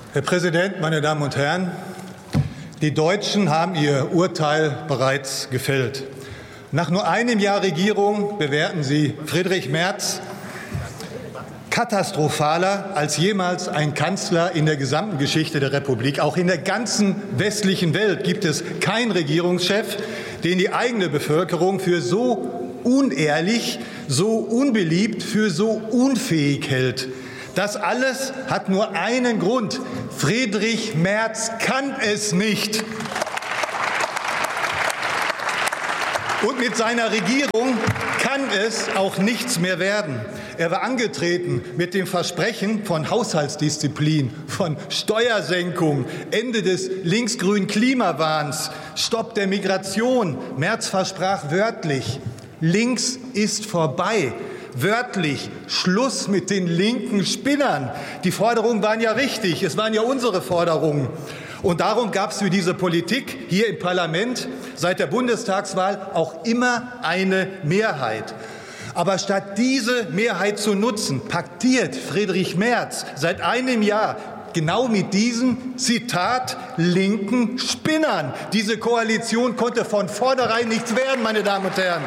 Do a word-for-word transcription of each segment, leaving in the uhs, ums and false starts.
Herr Präsident, meine Damen und Herren! Die Deutschen haben ihr Urteil bereits gefällt. Nach nur einem Jahr Regierung bewerten sie Friedrich Merz katastrophaler als jemals ein Kanzler in der gesamten Geschichte der Republik. Auch in der ganzen westlichen Welt gibt es keinen Regierungschef, den die eigene Bevölkerung für so unehrlich, so unbeliebt, für so unfähig hält. Das alles hat nur einen Grund: Friedrich Merz kann es nicht. Und mit seiner Regierung kann es auch nichts mehr werden. Er war angetreten mit dem Versprechen von Haushaltsdisziplin, von Steuersenkung, Ende des linksgrünen Klimawahns, Stopp der Migration. Merz versprach wörtlich: Links ist vorbei. Wörtlich: Schluss mit den linken Spinnern. Die Forderungen waren ja richtig, es waren ja unsere Forderungen. Und darum gab es für diese Politik hier im Parlament seit der Bundestagswahl auch immer eine Mehrheit. Aber statt diese Mehrheit zu nutzen, paktiert Friedrich Merz seit einem Jahr genau mit diesen, Zitat, linken Spinnern. Diese Koalition konnte von vornherein nichts werden, meine Damen und Herren.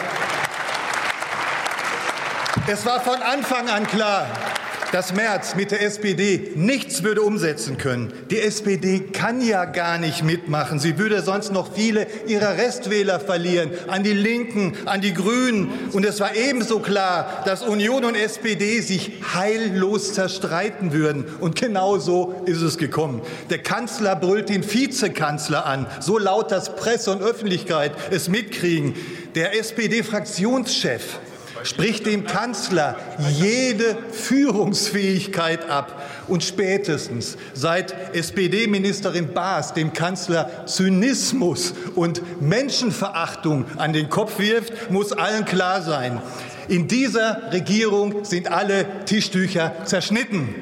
Es war von Anfang an klar, dass Merz mit der S P D nichts würde umsetzen können. Die S P D kann ja gar nicht mitmachen. Sie würde sonst noch viele ihrer Restwähler verlieren, an die Linken, an die Grünen. Und es war ebenso klar, dass Union und S P D sich heillos zerstreiten würden. Und genau so ist es gekommen. Der Kanzler brüllt den Vizekanzler an, so laut, dass Presse und Öffentlichkeit es mitkriegen. Der S P D-Fraktionschef spricht dem Kanzler jede Führungsfähigkeit ab. Und spätestens seit S P D-Ministerin Baas dem Kanzler Zynismus und Menschenverachtung an den Kopf wirft, muss allen klar sein: In dieser Regierung sind alle Tischtücher zerschnitten.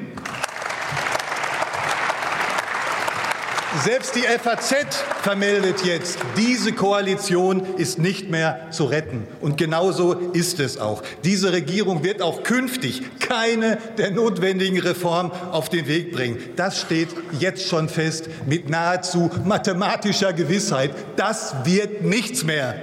Selbst die F A Z vermeldet jetzt, diese Koalition ist nicht mehr zu retten. Und genauso ist es auch. Diese Regierung wird auch künftig keine der notwendigen Reformen auf den Weg bringen. Das steht jetzt schon fest mit nahezu mathematischer Gewissheit. Das wird nichts mehr.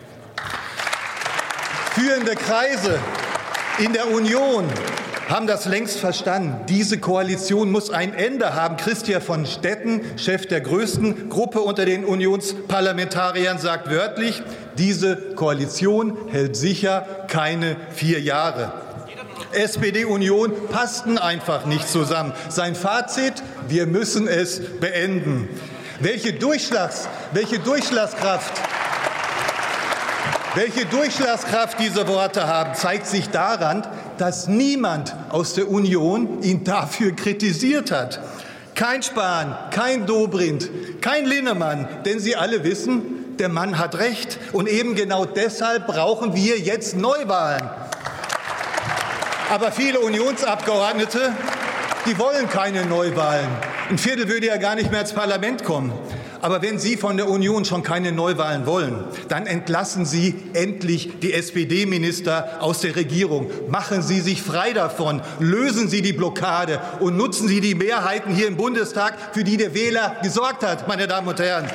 Führende Kreise in der Union haben das längst verstanden. Diese Koalition muss ein Ende haben. Christian von Stetten, Chef der größten Gruppe unter den Unionsparlamentariern, sagt wörtlich: Diese Koalition hält sicher keine vier Jahre. S P D-Union passten einfach nicht zusammen. Sein Fazit: Wir müssen es beenden. Welche Durchschlags, welche Durchschlagskraft Welche Durchschlagskraft diese Worte haben, zeigt sich daran, dass niemand aus der Union ihn dafür kritisiert hat. Kein Spahn, kein Dobrindt, kein Linnemann, denn sie alle wissen, der Mann hat recht. Und eben genau deshalb brauchen wir jetzt Neuwahlen. Aber viele Unionsabgeordnete, die wollen keine Neuwahlen. Ein Viertel würde ja gar nicht mehr ins Parlament kommen. Aber wenn Sie von der Union schon keine Neuwahlen wollen, dann entlassen Sie endlich die S P D-Minister aus der Regierung. Machen Sie sich frei davon. Lösen Sie die Blockade und nutzen Sie die Mehrheiten hier im Bundestag, für die der Wähler gesorgt hat, meine Damen und Herren.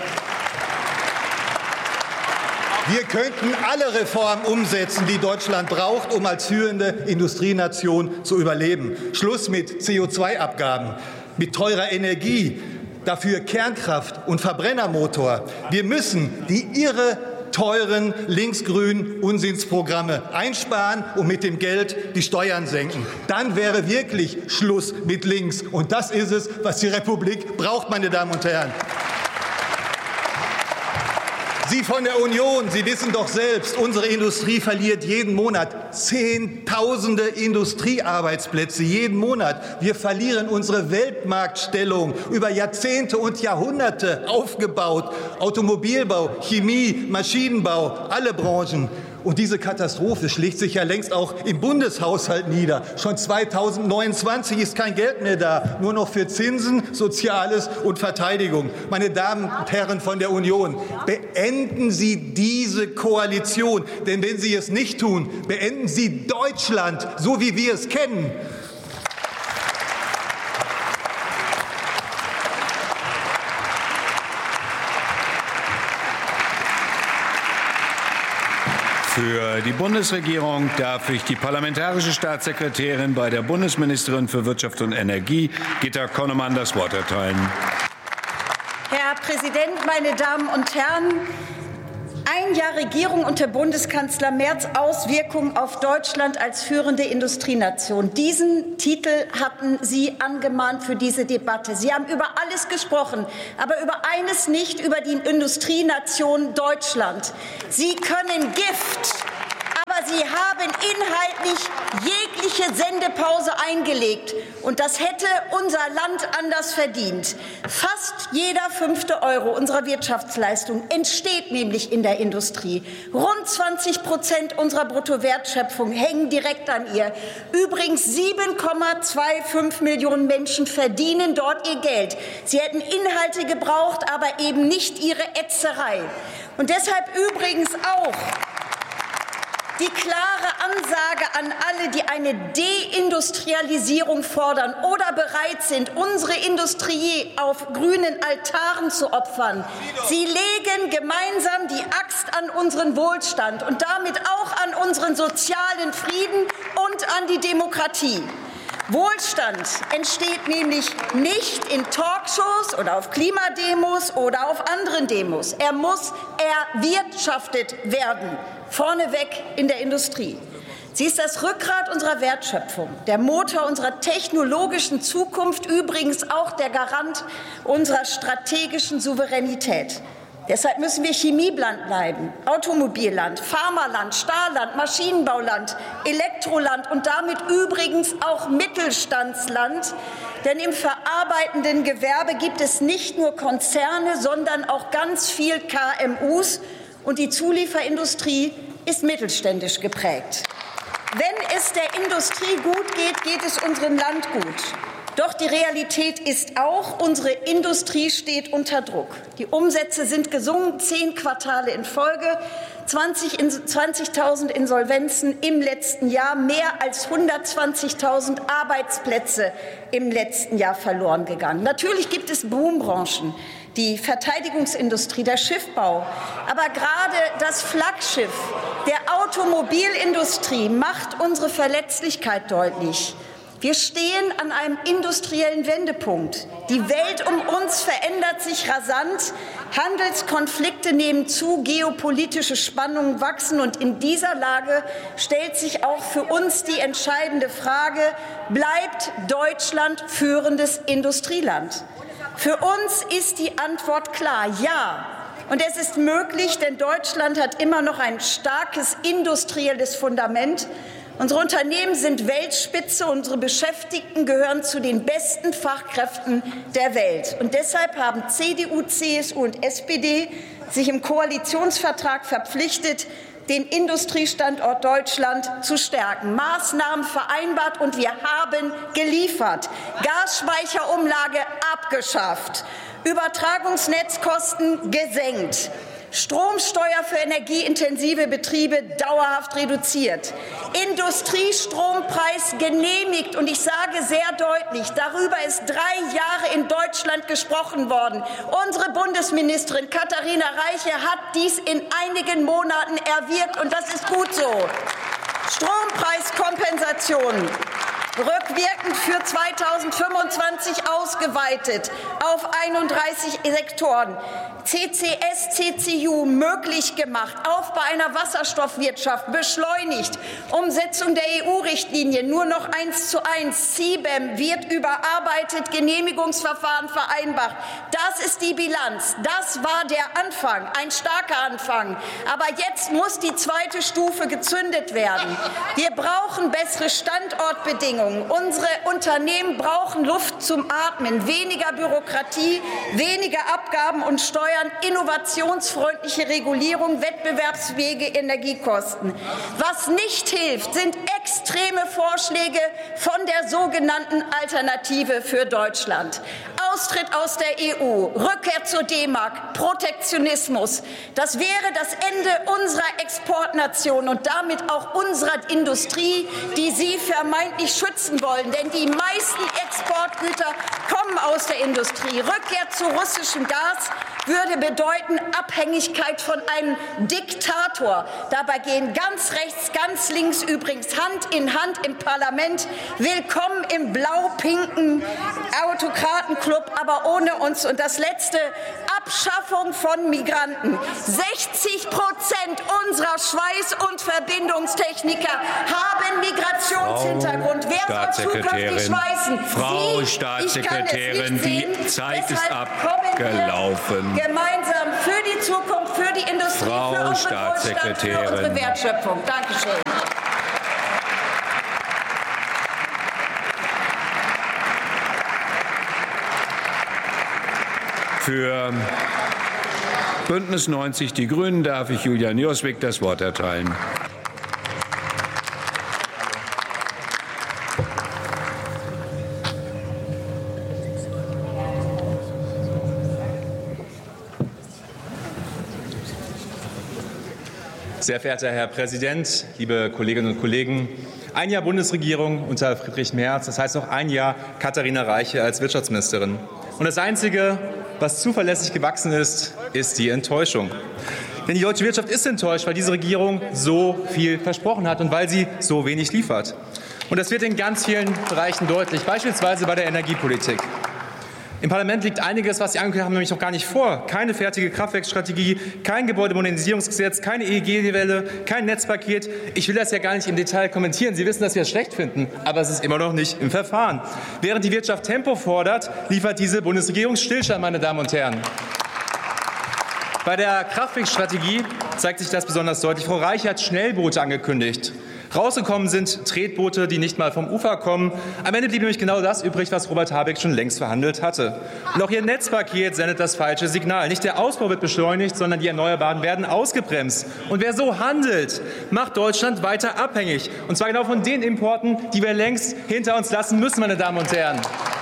Wir könnten alle Reformen umsetzen, die Deutschland braucht, um als führende Industrienation zu überleben. Schluss mit C O zwei Abgaben, mit teurer Energie. Dafür Kernkraft und Verbrennermotor. Wir müssen die irre teuren linksgrünen Unsinnsprogramme einsparen und mit dem Geld die Steuern senken. Dann wäre wirklich Schluss mit links. Und das ist es, was die Republik braucht, meine Damen und Herren. Sie von der Union, Sie wissen doch selbst, unsere Industrie verliert jeden Monat Zehntausende Industriearbeitsplätze, jeden Monat. Wir verlieren unsere Weltmarktstellung, über Jahrzehnte und Jahrhunderte aufgebaut. Automobilbau, Chemie, Maschinenbau, alle Branchen. Und diese Katastrophe schlägt sich ja längst auch im Bundeshaushalt nieder. Schon zweitausendneunundzwanzig ist kein Geld mehr da, nur noch für Zinsen, Soziales und Verteidigung. Meine Damen und Herren von der Union, beenden Sie diese Koalition. Denn wenn Sie es nicht tun, beenden Sie Deutschland, so wie wir es kennen. Für die Bundesregierung darf ich die parlamentarische Staatssekretärin bei der Bundesministerin für Wirtschaft und Energie, Gitta Konnemann, das Wort erteilen. Herr Präsident, meine Damen und Herren! Ein Jahr Regierung unter Bundeskanzler Merz, Auswirkungen auf Deutschland als führende Industrienation. Diesen Titel hatten Sie angemahnt für diese Debatte. Sie haben über alles gesprochen, aber über eines nicht, über die Industrienation Deutschland. Sie können Gift, aber Sie haben inhaltlich jegliche Sendepause eingelegt. Und das hätte unser Land anders verdient. Fast jeder fünfte Euro unserer Wirtschaftsleistung entsteht nämlich in der Industrie. Rund zwanzig Prozent unserer Bruttowertschöpfung hängen direkt an ihr. Übrigens sieben Komma fünfundzwanzig Millionen Menschen verdienen dort ihr Geld. Sie hätten Inhalte gebraucht, aber eben nicht ihre Ätzerei. Und deshalb übrigens auch die klare Ansage an alle, die eine Deindustrialisierung fordern oder bereit sind, unsere Industrie auf grünen Altaren zu opfern. Sie legen gemeinsam die Axt an unseren Wohlstand und damit auch an unseren sozialen Frieden und an die Demokratie. Wohlstand entsteht nämlich nicht in Talkshows oder auf Klimademos oder auf anderen Demos. Er muss erwirtschaftet werden, vorneweg in der Industrie. Sie ist das Rückgrat unserer Wertschöpfung, der Motor unserer technologischen Zukunft, übrigens auch der Garant unserer strategischen Souveränität. Deshalb müssen wir Chemieland bleiben, Automobilland, Pharmaland, Stahlland, Maschinenbauland, Elektroland und damit übrigens auch Mittelstandsland. Denn im verarbeitenden Gewerbe gibt es nicht nur Konzerne, sondern auch ganz viel K M Us. Und die Zulieferindustrie ist mittelständisch geprägt. Wenn es der Industrie gut geht, geht es unserem Land gut. Doch die Realität ist auch, unsere Industrie steht unter Druck. Die Umsätze sind gesunken, zehn Quartale in Folge, zwanzigtausend Insolvenzen im letzten Jahr, mehr als hundertzwanzigtausend Arbeitsplätze im letzten Jahr verloren gegangen. Natürlich gibt es Boombranchen, die Verteidigungsindustrie, der Schiffbau. Aber gerade das Flaggschiff der Automobilindustrie macht unsere Verletzlichkeit deutlich. Wir stehen an einem industriellen Wendepunkt. Die Welt um uns verändert sich rasant. Handelskonflikte nehmen zu, geopolitische Spannungen wachsen. Und in dieser Lage stellt sich auch für uns die entscheidende Frage, bleibt Deutschland führendes Industrieland? Für uns ist die Antwort klar, ja. Und es ist möglich, denn Deutschland hat immer noch ein starkes industrielles Fundament. Unsere Unternehmen sind Weltspitze, unsere Beschäftigten gehören zu den besten Fachkräften der Welt. Und deshalb haben C D U, C S U und S P D sich im Koalitionsvertrag verpflichtet, den Industriestandort Deutschland zu stärken. Maßnahmen vereinbart und wir haben geliefert. Gasspeicherumlage abgeschafft, Übertragungsnetzkosten gesenkt, Stromsteuer für energieintensive Betriebe dauerhaft reduziert, Industriestrompreis genehmigt. Und ich sage sehr deutlich, darüber ist drei Jahre in Deutschland gesprochen worden. Unsere Bundesministerin Katharina Reiche hat dies in einigen Monaten erwirkt, und das ist gut so. Strompreiskompensation rückwirkend für zweitausendfünfundzwanzig ausgeweitet auf einunddreißig Sektoren. C C S, C C U möglich gemacht, Aufbau einer Wasserstoffwirtschaft beschleunigt, Umsetzung der E U-Richtlinie nur noch eins zu eins, C B A M wird überarbeitet, Genehmigungsverfahren vereinbart. Das ist die Bilanz. Das war der Anfang, ein starker Anfang. Aber jetzt muss die zweite Stufe gezündet werden. Wir brauchen bessere Standortbedingungen. Unsere Unternehmen brauchen Luft zum Atmen, weniger Bürokratie, weniger Abgaben und Steuern, innovationsfreundliche Regulierung, wettbewerbsfähige Energiekosten. Was nicht hilft, sind extreme Vorschläge von der sogenannten Alternative für Deutschland. Austritt aus der E U, Rückkehr zur D-Mark, Protektionismus. Das wäre das Ende unserer Exportnation und damit auch unserer Industrie, die Sie vermeintlich schützen wollen. Denn die meisten Exportgüter kommen aus der Industrie. Rückkehr zu russischem Gas, würde bedeuten Abhängigkeit von einem Diktator. Dabei gehen ganz rechts, ganz links übrigens Hand in Hand im Parlament. Willkommen im blau-pinken Autokratenclub, aber ohne uns. Und das Letzte, Abschaffung von Migranten. sechzig Prozent unserer Schweiß- und Verbindungstechniker haben Migrationshintergrund. Wer soll zukünftig schweißen? Frau Sie? Staatssekretärin, die Zeit ist abgelaufen. Gemeinsam für die Zukunft, für die Industrie, Frau für unsere Wohlstand, für unsere Wertschöpfung. Dankeschön. Für Bündnis neunzig Die Grünen darf ich Julian Joswig das Wort erteilen. Sehr verehrter Herr Präsident, liebe Kolleginnen und Kollegen! Ein Jahr Bundesregierung unter Friedrich Merz, das heißt auch ein Jahr Katharina Reiche als Wirtschaftsministerin. Und das Einzige, was zuverlässig gewachsen ist, ist die Enttäuschung. Denn die deutsche Wirtschaft ist enttäuscht, weil diese Regierung so viel versprochen hat und weil sie so wenig liefert. Und das wird in ganz vielen Bereichen deutlich, beispielsweise bei der Energiepolitik. Im Parlament liegt einiges, was Sie angekündigt haben, nämlich noch gar nicht vor. Keine fertige Kraftwerksstrategie, kein Gebäudemodernisierungsgesetz, keine E E G-Welle, kein Netzpaket. Ich will das ja gar nicht im Detail kommentieren. Sie wissen, dass wir es schlecht finden, aber es ist immer noch nicht im Verfahren. Während die Wirtschaft Tempo fordert, liefert diese Bundesregierung Stillstand, meine Damen und Herren. Bei der Kraftwerksstrategie zeigt sich das besonders deutlich. Frau Reiche hat Schnellboote angekündigt. Rausgekommen sind Tretboote, die nicht mal vom Ufer kommen. Am Ende blieb nämlich genau das übrig, was Robert Habeck schon längst verhandelt hatte. Und auch Ihr Netzpaket sendet das falsche Signal. Nicht der Ausbau wird beschleunigt, sondern die Erneuerbaren werden ausgebremst. Und wer so handelt, macht Deutschland weiter abhängig. Und zwar genau von den Importen, die wir längst hinter uns lassen müssen, meine Damen und Herren.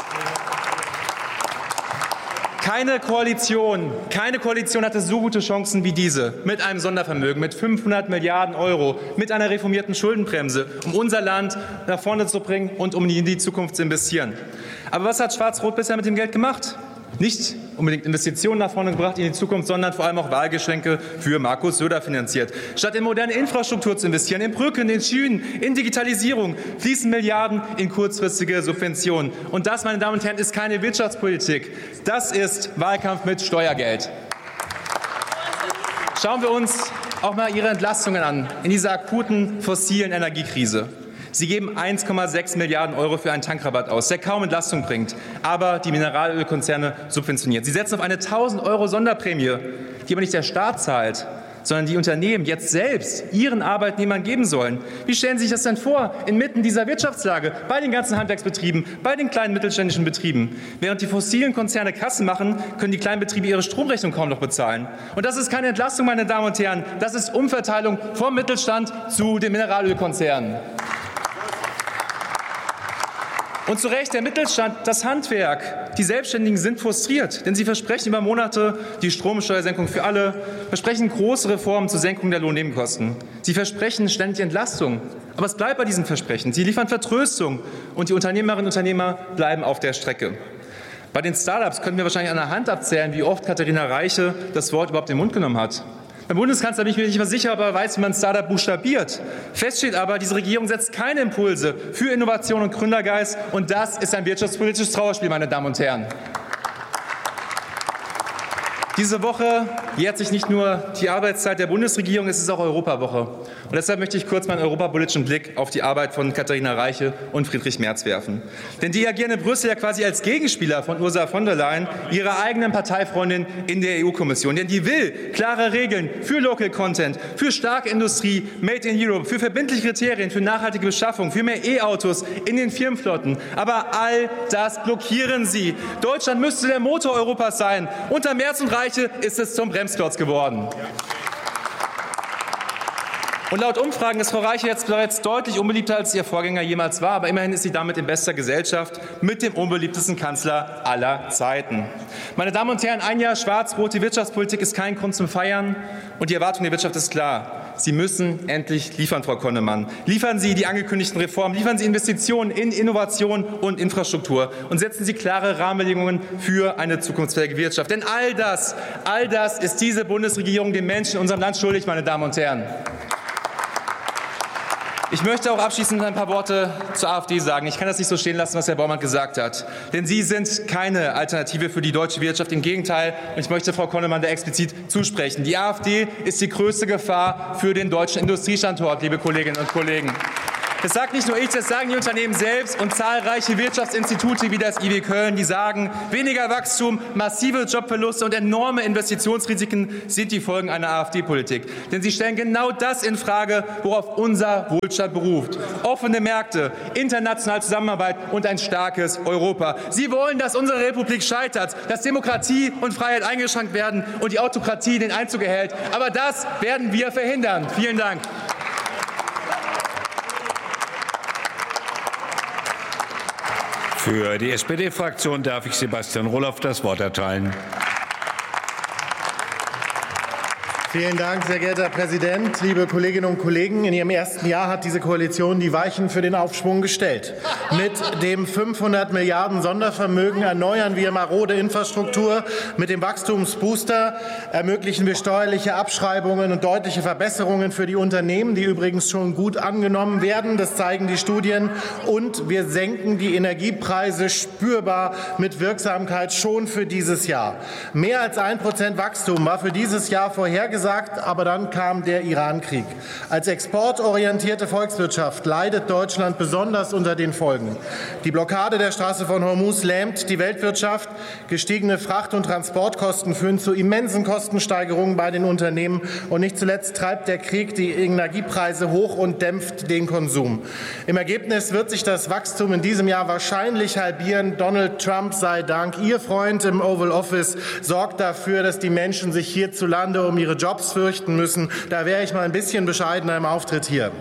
Keine Koalition, keine Koalition hatte so gute Chancen wie diese, mit einem Sondervermögen, mit fünfhundert Milliarden Euro, mit einer reformierten Schuldenbremse, um unser Land nach vorne zu bringen und um in die Zukunft zu investieren. Aber was hat Schwarz-Rot bisher mit dem Geld gemacht? Nicht unbedingt Investitionen nach vorne gebracht in die Zukunft, sondern vor allem auch Wahlgeschenke für Markus Söder finanziert. Statt in moderne Infrastruktur zu investieren, in Brücken, in Schienen, in Digitalisierung, fließen Milliarden in kurzfristige Subventionen. Und das, meine Damen und Herren, ist keine Wirtschaftspolitik. Das ist Wahlkampf mit Steuergeld. Schauen wir uns auch mal Ihre Entlastungen an in dieser akuten fossilen Energiekrise. Sie geben eins Komma sechs Milliarden Euro für einen Tankrabatt aus, der kaum Entlastung bringt, aber die Mineralölkonzerne subventioniert. Sie setzen auf eine tausend Euro Sonderprämie, die aber nicht der Staat zahlt, sondern die Unternehmen jetzt selbst ihren Arbeitnehmern geben sollen. Wie stellen Sie sich das denn vor, inmitten dieser Wirtschaftslage, bei den ganzen Handwerksbetrieben, bei den kleinen mittelständischen Betrieben? Während die fossilen Konzerne Kassen machen, können die kleinen Betriebe ihre Stromrechnung kaum noch bezahlen. Und das ist keine Entlastung, meine Damen und Herren, das ist Umverteilung vom Mittelstand zu den Mineralölkonzernen. Und zu Recht, der Mittelstand, das Handwerk, die Selbstständigen sind frustriert, denn sie versprechen über Monate die Stromsteuersenkung für alle, versprechen große Reformen zur Senkung der Lohnnebenkosten. Sie versprechen ständig Entlastung. Aber es bleibt bei diesen Versprechen. Sie liefern Vertröstung und die Unternehmerinnen und Unternehmer bleiben auf der Strecke. Bei den Start-ups können wir wahrscheinlich an der Hand abzählen, wie oft Katharina Reiche das Wort überhaupt in den Mund genommen hat. Beim Bundeskanzler bin ich mir nicht mehr sicher, ob er weiß, wie man Start-up buchstabiert. Fest steht aber, diese Regierung setzt keine Impulse für Innovation und Gründergeist. Und das ist ein wirtschaftspolitisches Trauerspiel, meine Damen und Herren. Diese Woche jährt sich nicht nur die Arbeitszeit der Bundesregierung, es ist auch Europawoche. Und deshalb möchte ich kurz meinen europapolitischen Blick auf die Arbeit von Katharina Reiche und Friedrich Merz werfen. Denn die agieren in Brüssel ja quasi als Gegenspieler von Ursula von der Leyen, ihrer eigenen Parteifreundin in der E U-Kommission. Denn die will klare Regeln für Local Content, für starke Industrie, Made in Europe, für verbindliche Kriterien, für nachhaltige Beschaffung, für mehr E-Autos in den Firmenflotten. Aber all das blockieren sie. Deutschland müsste der Motor Europas sein. Unter Merz und Reiche ist es zum Bremsklotz geworden. Und laut Umfragen ist Frau Reiche jetzt bereits deutlich unbeliebter, als ihr Vorgänger jemals war. Aber immerhin ist sie damit in bester Gesellschaft mit dem unbeliebtesten Kanzler aller Zeiten. Meine Damen und Herren, ein Jahr schwarz-rote Wirtschaftspolitik ist kein Grund zum Feiern. Und die Erwartung der Wirtschaft ist klar. Sie müssen endlich liefern, Frau Konnemann. Liefern Sie die angekündigten Reformen, liefern Sie Investitionen in Innovation und Infrastruktur und setzen Sie klare Rahmenbedingungen für eine zukunftsfähige Wirtschaft. Denn all das, all das ist diese Bundesregierung den Menschen in unserem Land schuldig, meine Damen und Herren. Ich möchte auch abschließend ein paar Worte zur AfD sagen. Ich kann das nicht so stehen lassen, was Herr Baumann gesagt hat. Denn Sie sind keine Alternative für die deutsche Wirtschaft. Im Gegenteil. Und ich möchte Frau Konnemann da explizit zusprechen. Die AfD ist die größte Gefahr für den deutschen Industriestandort, liebe Kolleginnen und Kollegen. Das sagt nicht nur ich, das sagen die Unternehmen selbst und zahlreiche Wirtschaftsinstitute wie das I W Köln, die sagen, weniger Wachstum, massive Jobverluste und enorme Investitionsrisiken sind die Folgen einer AfD-Politik. Denn sie stellen genau das in Frage, worauf unser Wohlstand beruft. Offene Märkte, internationale Zusammenarbeit und ein starkes Europa. Sie wollen, dass unsere Republik scheitert, dass Demokratie und Freiheit eingeschränkt werden und die Autokratie den Einzug erhält. Aber das werden wir verhindern. Vielen Dank. Für die S P D-Fraktion darf ich Sebastian Roloff das Wort erteilen. Vielen Dank, sehr geehrter Herr Präsident, liebe Kolleginnen und Kollegen. In ihrem ersten Jahr hat diese Koalition die Weichen für den Aufschwung gestellt. Mit dem fünfhundert Milliarden Sondervermögen erneuern wir marode Infrastruktur. Mit dem Wachstumsbooster ermöglichen wir steuerliche Abschreibungen und deutliche Verbesserungen für die Unternehmen, die übrigens schon gut angenommen werden. Das zeigen die Studien. Und wir senken die Energiepreise spürbar mit Wirksamkeit schon für dieses Jahr. Mehr als ein Prozent Wachstum war für dieses Jahr vorhergesagt. Aber dann kam der Iran-Krieg. Als exportorientierte Volkswirtschaft leidet Deutschland besonders unter den Folgen. Die Blockade der Straße von Hormuz lähmt die Weltwirtschaft. Gestiegene Fracht- und Transportkosten führen zu immensen Kostensteigerungen bei den Unternehmen. Und nicht zuletzt treibt der Krieg die Energiepreise hoch und dämpft den Konsum. Im Ergebnis wird sich das Wachstum in diesem Jahr wahrscheinlich halbieren. Donald Trump sei Dank. Ihr Freund im Oval Office sorgt dafür, dass die Menschen sich hierzulande um ihre Jobs fürchten müssen. Da wäre ich mal ein bisschen bescheidener im Auftritt hier.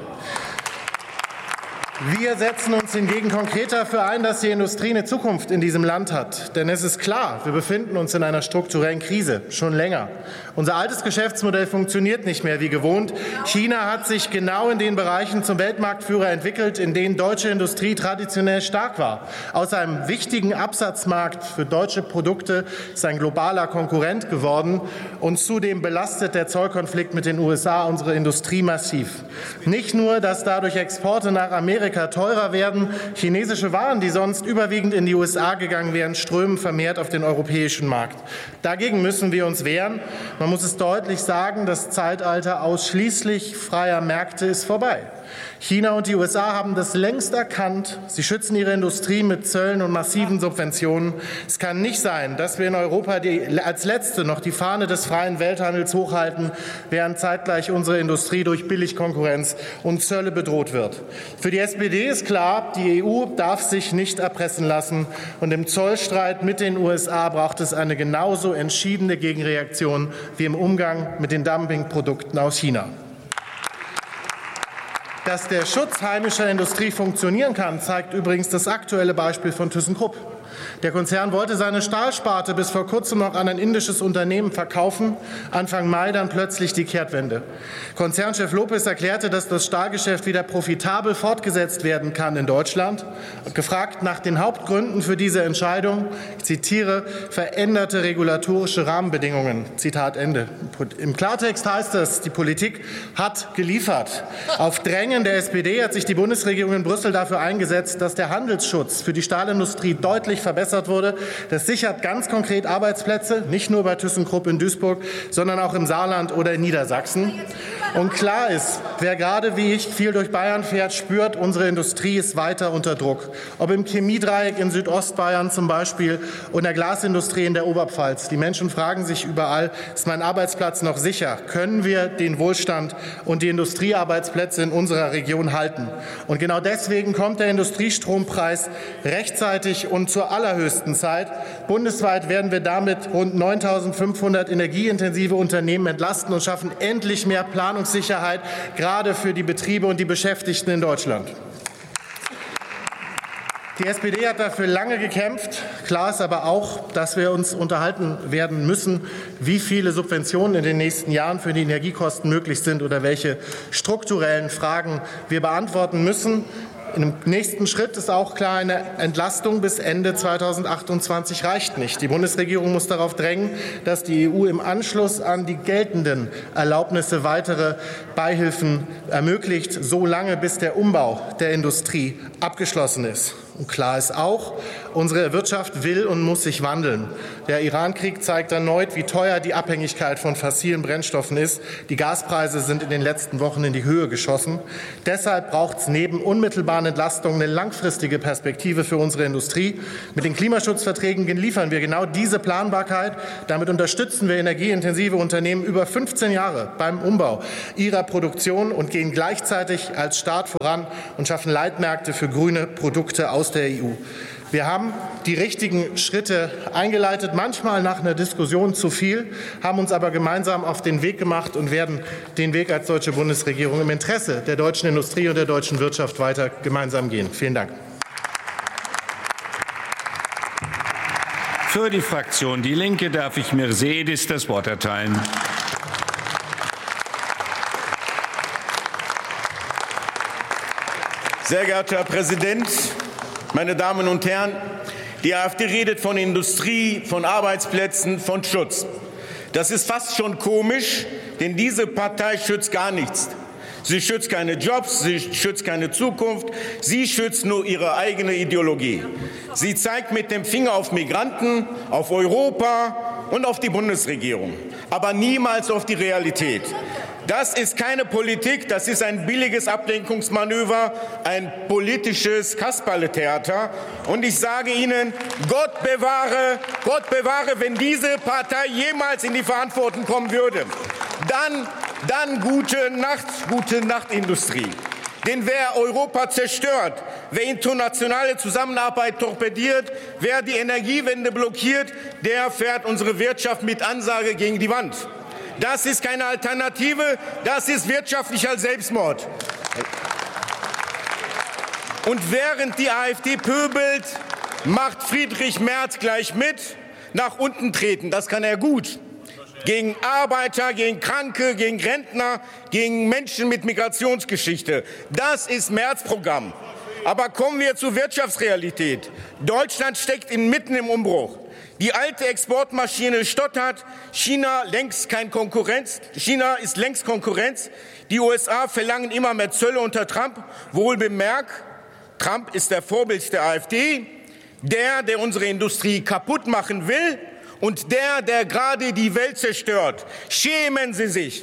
Wir setzen uns hingegen konkret dafür ein, dass die Industrie eine Zukunft in diesem Land hat. Denn es ist klar, wir befinden uns in einer strukturellen Krise, schon länger. Unser altes Geschäftsmodell funktioniert nicht mehr wie gewohnt. China hat sich genau in den Bereichen zum Weltmarktführer entwickelt, in denen deutsche Industrie traditionell stark war. Aus einem wichtigen Absatzmarkt für deutsche Produkte ist ein globaler Konkurrent geworden. Und zudem belastet der Zollkonflikt mit den U S A unsere Industrie massiv. Nicht nur, dass dadurch Exporte nach Amerika teurer werden. Chinesische Waren, die sonst überwiegend in die U S A gegangen wären, strömen vermehrt auf den europäischen Markt. Dagegen müssen wir uns wehren. Man muss es deutlich sagen, das Zeitalter ausschließlich freier Märkte ist vorbei. China und die U S A haben das längst erkannt. Sie schützen ihre Industrie mit Zöllen und massiven Subventionen. Es kann nicht sein, dass wir in Europa die, als Letzte noch die Fahne des freien Welthandels hochhalten, während zeitgleich unsere Industrie durch Billigkonkurrenz und Zölle bedroht wird. Für die S P D ist klar, die E U darf sich nicht erpressen lassen. Und im Zollstreit mit den U S A braucht es eine genauso entschiedene Gegenreaktion wie im Umgang mit den Dumpingprodukten aus China. Dass der Schutz heimischer Industrie funktionieren kann, zeigt übrigens das aktuelle Beispiel von ThyssenKrupp. Der Konzern wollte seine Stahlsparte bis vor kurzem noch an ein indisches Unternehmen verkaufen, Anfang Mai dann plötzlich die Kehrtwende. Konzernchef Lopez erklärte, dass das Stahlgeschäft wieder profitabel fortgesetzt werden kann in Deutschland. Gefragt nach den Hauptgründen für diese Entscheidung, ich zitiere, veränderte regulatorische Rahmenbedingungen. Zitat Ende. Im Klartext heißt es, die Politik hat geliefert. Auf Drängen der S P D hat sich die Bundesregierung in Brüssel dafür eingesetzt, dass der Handelsschutz für die Stahlindustrie deutlich verbessert wurde. Das sichert ganz konkret Arbeitsplätze, nicht nur bei ThyssenKrupp in Duisburg, sondern auch im Saarland oder in Niedersachsen. Und klar ist, wer gerade wie ich viel durch Bayern fährt, spürt, unsere Industrie ist weiter unter Druck. Ob im Chemiedreieck in Südostbayern zum Beispiel und der Glasindustrie in der Oberpfalz. Die Menschen fragen sich überall, ist mein Arbeitsplatz noch sicher? Können wir den Wohlstand und die Industriearbeitsplätze in unserer Region halten? Und genau deswegen kommt der Industriestrompreis rechtzeitig und zur allerhöchsten Zeit. Bundesweit werden wir damit rund neuntausendfünfhundert energieintensive Unternehmen entlasten und schaffen endlich mehr Die S P D hat dafür lange gekämpft. Klar ist aber auch, dass wir uns unterhalten werden müssen, wie viele Subventionen in den nächsten Jahren für die Energiekosten möglich sind oder welche strukturellen Fragen wir beantworten müssen. Im nächsten Schritt ist auch klar, eine Entlastung bis Ende zweitausendachtundzwanzig reicht nicht. Die Bundesregierung muss darauf drängen, dass die E U im Anschluss an die geltenden Erlaubnisse weitere Beihilfen ermöglicht, so lange bis der Umbau der Industrie abgeschlossen ist. Und klar ist auch, unsere Wirtschaft will und muss sich wandeln. Der Iran-Krieg zeigt erneut, wie teuer die Abhängigkeit von fossilen Brennstoffen ist. Die Gaspreise sind in den letzten Wochen in die Höhe geschossen. Deshalb braucht es neben unmittelbaren Entlastungen eine langfristige Perspektive für unsere Industrie. Mit den Klimaschutzverträgen liefern wir genau diese Planbarkeit. Damit unterstützen wir energieintensive Unternehmen über fünfzehn Jahre beim Umbau ihrer Produktion und gehen gleichzeitig als Staat voran und schaffen Leitmärkte für grüne Produkte aus der E U. Wir haben die richtigen Schritte eingeleitet, manchmal nach einer Diskussion zu viel, haben uns aber gemeinsam auf den Weg gemacht und werden den Weg als deutsche Bundesregierung im Interesse der deutschen Industrie und der deutschen Wirtschaft weiter gemeinsam gehen. Vielen Dank. Für die Fraktion Die Linke darf ich Mercedes das Wort erteilen. Sehr geehrter Herr Präsident, meine Damen und Herren! Die AfD redet von Industrie, von Arbeitsplätzen, von Schutz. Das ist fast schon komisch, denn diese Partei schützt gar nichts. Sie schützt keine Jobs, sie schützt keine Zukunft, sie schützt nur ihre eigene Ideologie. Sie zeigt mit dem Finger auf Migranten, auf Europa und auf die Bundesregierung, aber niemals auf die Realität. Das ist keine Politik, das ist ein billiges Ablenkungsmanöver, ein politisches Kasperletheater. Und ich sage Ihnen, Gott bewahre, Gott bewahre, wenn diese Partei jemals in die Verantwortung kommen würde. Dann, dann gute Nacht, gute Nacht, Industrie. Denn wer Europa zerstört, wer internationale Zusammenarbeit torpediert, wer die Energiewende blockiert, der fährt unsere Wirtschaft mit Ansage gegen die Wand. Das ist keine Alternative, das ist wirtschaftlicher Selbstmord. Und während die AfD pöbelt, macht Friedrich Merz gleich mit, nach unten treten. Das kann er gut. Gegen Arbeiter, gegen Kranke, gegen Rentner, gegen Menschen mit Migrationsgeschichte. Das ist Merz-Programm. Aber kommen wir zur Wirtschaftsrealität. Deutschland steckt inmitten im Umbruch. Die alte Exportmaschine stottert. China, längst kein Konkurrenz. China ist längst Konkurrenz. Die U S A verlangen immer mehr Zölle unter Trump. Wohl bemerkt, Trump ist der Vorbild der AfD, der, der unsere Industrie kaputt machen will und der, der gerade die Welt zerstört. Schämen Sie sich.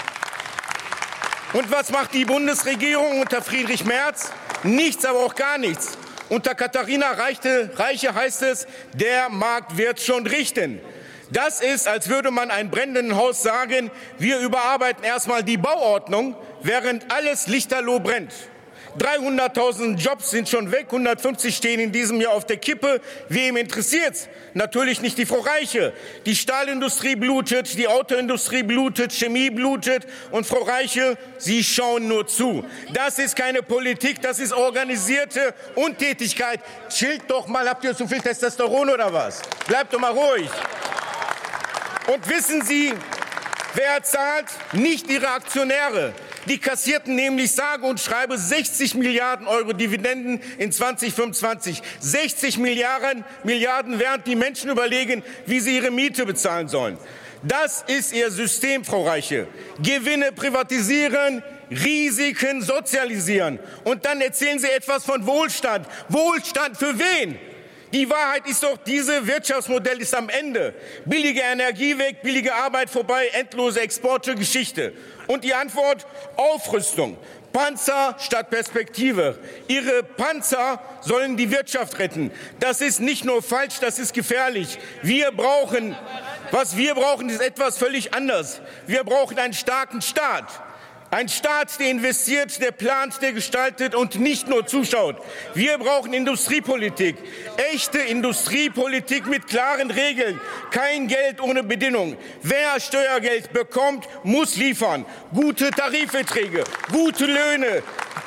Und was macht die Bundesregierung unter Friedrich Merz? Nichts, aber auch gar nichts. Unter Katharina Reiche, Reiche heißt es, der Markt wird schon richten. Das ist, als würde man einem brennenden Haus sagen, wir überarbeiten erstmal die Bauordnung, während alles lichterloh brennt. dreihunderttausend Jobs sind schon weg, hundertfünfzig stehen in diesem Jahr auf der Kippe. Wem interessiert's? Natürlich nicht die Frau Reiche. Die Stahlindustrie blutet, die Autoindustrie blutet, Chemie blutet und Frau Reiche, Sie schauen nur zu. Das ist keine Politik, das ist organisierte Untätigkeit. Chillt doch mal, habt ihr zu viel Testosteron oder was? Bleibt doch mal ruhig. Und wissen Sie, wer zahlt? Nicht Ihre Aktionäre. Die kassierten nämlich sage und schreibe sechzig Milliarden Euro Dividenden in zweitausendfünfundzwanzig. sechzig Milliarden, Milliarden, während die Menschen überlegen, wie sie ihre Miete bezahlen sollen. Das ist Ihr System, Frau Reiche. Gewinne privatisieren, Risiken sozialisieren. Und dann erzählen Sie etwas von Wohlstand. Wohlstand für wen? Die Wahrheit ist doch, dieses Wirtschaftsmodell ist am Ende. Billige Energie weg, billige Arbeit vorbei, endlose Exporte, Geschichte. Und die Antwort? Aufrüstung. Panzer statt Perspektive. Ihre Panzer sollen die Wirtschaft retten. Das ist nicht nur falsch, das ist gefährlich. Wir brauchen, was wir brauchen, ist etwas völlig anderes. Wir brauchen einen starken Staat. Ein Staat, der investiert, der plant, der gestaltet und nicht nur zuschaut. Wir brauchen Industriepolitik, echte Industriepolitik mit klaren Regeln. Kein Geld ohne Bedingung. Wer Steuergeld bekommt, muss liefern. Gute Tarifverträge, gute Löhne,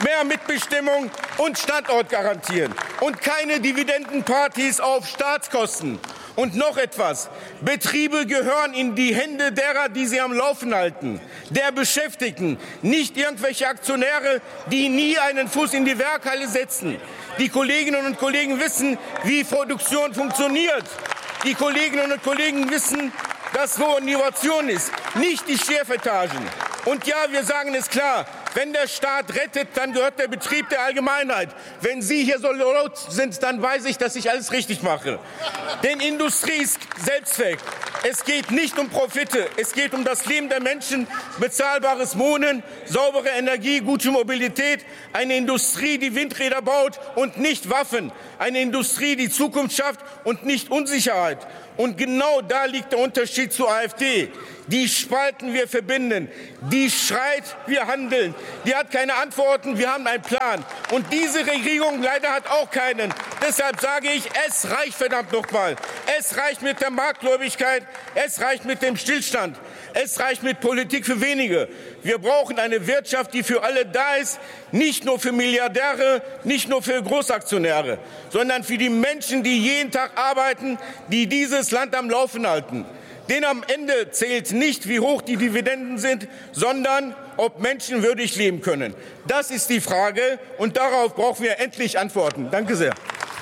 mehr Mitbestimmung und Standort garantieren und keine Dividendenpartys auf Staatskosten. Und noch etwas. Betriebe gehören in die Hände derer, die sie am Laufen halten, der Beschäftigten, nicht irgendwelche Aktionäre, die nie einen Fuß in die Werkhalle setzen. Die Kolleginnen und Kollegen wissen, wie Produktion funktioniert. Die Kolleginnen und Kollegen wissen, dass wo Innovation ist, nicht die Chefetagen. Und ja, wir sagen es klar, wenn der Staat rettet, dann gehört der Betrieb der Allgemeinheit. Wenn Sie hier so laut sind, dann weiß ich, dass ich alles richtig mache. Denn Industrie ist Selbstzweck. Es geht nicht um Profite. Es geht um das Leben der Menschen, bezahlbares Wohnen, saubere Energie, gute Mobilität. Eine Industrie, die Windräder baut und nicht Waffen. Eine Industrie, die Zukunft schafft und nicht Unsicherheit. Und genau da liegt der Unterschied zur AfD. Die spalten, wir verbinden. Die schreit, wir handeln. Die hat keine Antworten, wir haben einen Plan. Und diese Regierung leider hat auch keinen. Deshalb sage ich, es reicht verdammt nochmal. Es reicht mit der Marktgläubigkeit, es reicht mit dem Stillstand. Es reicht mit Politik für wenige. Wir brauchen eine Wirtschaft, die für alle da ist, nicht nur für Milliardäre, nicht nur für Großaktionäre, sondern für die Menschen, die jeden Tag arbeiten, die dieses Land am Laufen halten. Denn am Ende zählt nicht, wie hoch die Dividenden sind, sondern ob Menschen würdig leben können. Das ist die Frage, und darauf brauchen wir endlich Antworten. Danke sehr.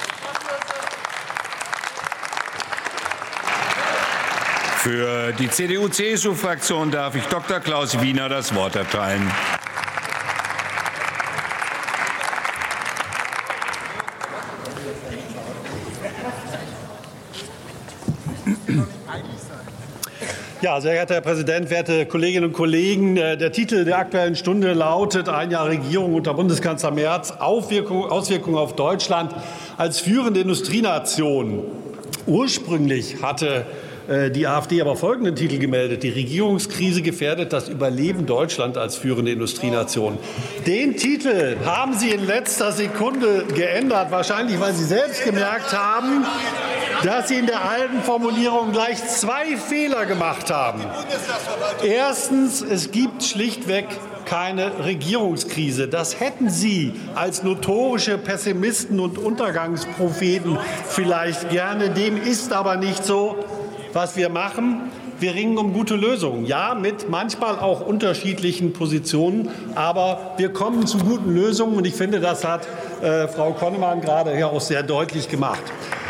Für die C D U C S U-Fraktion darf ich Doktor Klaus Wiener das Wort erteilen. Ja, sehr geehrter Herr Präsident, werte Kolleginnen und Kollegen! Der Titel der Aktuellen Stunde lautet Ein Jahr Regierung unter Bundeskanzler Merz, Aufwirkung, Auswirkungen auf Deutschland als führende Industrienation. Ursprünglich hatte die AfD aber folgenden Titel gemeldet: Die Regierungskrise gefährdet das Überleben Deutschland als führende Industrienation. Den Titel haben Sie in letzter Sekunde geändert, wahrscheinlich weil Sie selbst gemerkt haben, dass Sie in der alten Formulierung gleich zwei Fehler gemacht haben. Erstens, es gibt schlichtweg keine Regierungskrise. Das hätten Sie als notorische Pessimisten und Untergangspropheten vielleicht gerne. Dem ist aber nicht so. Was wir machen, wir ringen um gute Lösungen. Ja, mit manchmal auch unterschiedlichen Positionen, aber wir kommen zu guten Lösungen. Und ich finde, das hat äh, Frau Konnemann gerade hier auch sehr deutlich gemacht.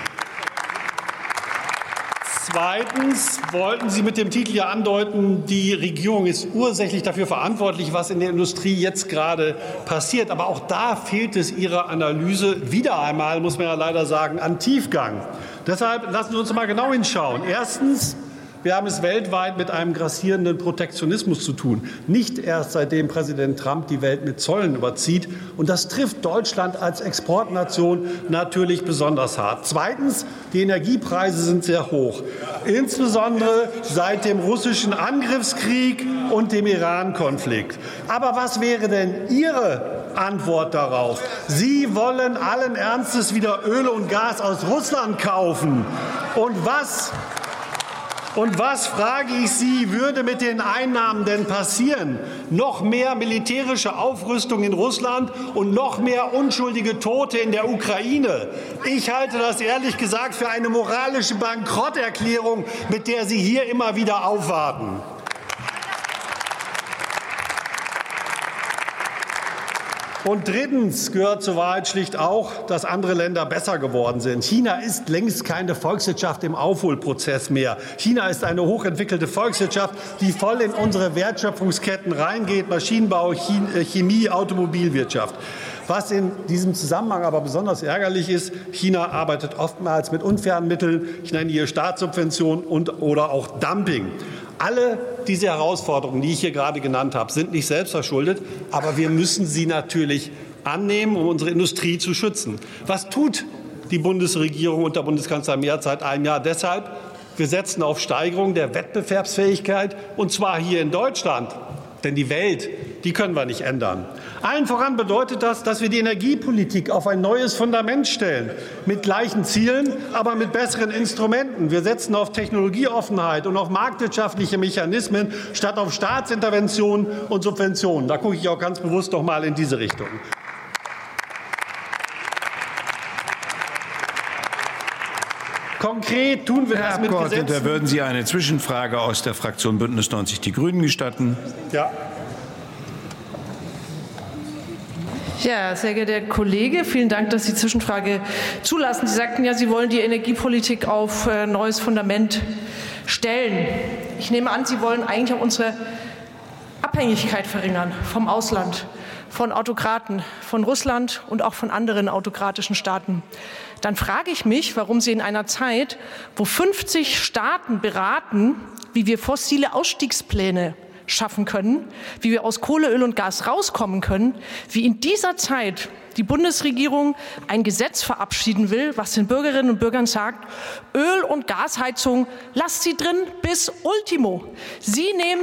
Zweitens wollten Sie mit dem Titel ja andeuten, die Regierung ist ursächlich dafür verantwortlich, was in der Industrie jetzt gerade passiert. Aber auch da fehlt es Ihrer Analyse wieder einmal, muss man ja leider sagen, an Tiefgang. Deshalb lassen Sie uns mal genau hinschauen. Erstens, wir haben es weltweit mit einem grassierenden Protektionismus zu tun. Nicht erst seitdem Präsident Trump die Welt mit Zöllen überzieht. Und das trifft Deutschland als Exportnation natürlich besonders hart. Zweitens, die Energiepreise sind sehr hoch. Insbesondere seit dem russischen Angriffskrieg und dem Iran-Konflikt. Aber was wäre denn Ihre Antwort darauf? Sie wollen allen Ernstes wieder Öl und Gas aus Russland kaufen. Und was Und was, frage ich Sie, würde mit den Einnahmen denn passieren? Noch mehr militärische Aufrüstung in Russland und noch mehr unschuldige Tote in der Ukraine. Ich halte das ehrlich gesagt für eine moralische Bankrotterklärung, mit der Sie hier immer wieder aufwarten. Und drittens gehört zur Wahrheit schlicht auch, dass andere Länder besser geworden sind. China ist längst keine Volkswirtschaft im Aufholprozess mehr. China ist eine hochentwickelte Volkswirtschaft, die voll in unsere Wertschöpfungsketten reingeht: Maschinenbau, Chemie, Automobilwirtschaft. Was in diesem Zusammenhang aber besonders ärgerlich ist: China arbeitet oftmals mit unfairen Mitteln. Ich nenne hier Staatssubventionen und oder auch Dumping. Alle diese Herausforderungen, die ich hier gerade genannt habe, sind nicht selbstverschuldet, aber wir müssen sie natürlich annehmen, um unsere Industrie zu schützen. Was tut die Bundesregierung unter Bundeskanzler Merz seit einem Jahr? Deshalb, wir setzen auf Steigerung der Wettbewerbsfähigkeit, und zwar hier in Deutschland. Denn die Welt Die können wir nicht ändern. Allen voran bedeutet das, dass wir die Energiepolitik auf ein neues Fundament stellen, mit gleichen Zielen, aber mit besseren Instrumenten. Wir setzen auf Technologieoffenheit und auf marktwirtschaftliche Mechanismen statt auf Staatsinterventionen und Subventionen. Da gucke ich auch ganz bewusst noch mal in diese Richtung. Konkret tun wir Herr das mit Abgeordneter, Gesetzen. würden Sie eine Zwischenfrage aus der Fraktion Bündnis neunzig Die Grünen gestatten? Ja. Ja, sehr geehrter Herr Kollege, vielen Dank, dass Sie die Zwischenfrage zulassen. Sie sagten ja, Sie wollen die Energiepolitik auf äh, neues Fundament stellen. Ich nehme an, Sie wollen eigentlich auch unsere Abhängigkeit verringern vom Ausland, von Autokraten, von Russland und auch von anderen autokratischen Staaten. Dann frage ich mich, warum Sie in einer Zeit, wo fünfzig Staaten beraten, wie wir fossile Ausstiegspläne schaffen können, wie wir aus Kohle, Öl und Gas rauskommen können, wie in dieser Zeit die Bundesregierung ein Gesetz verabschieden will, was den Bürgerinnen und Bürgern sagt, Öl- und Gasheizung, lasst sie drin bis Ultimo. Sie nehmen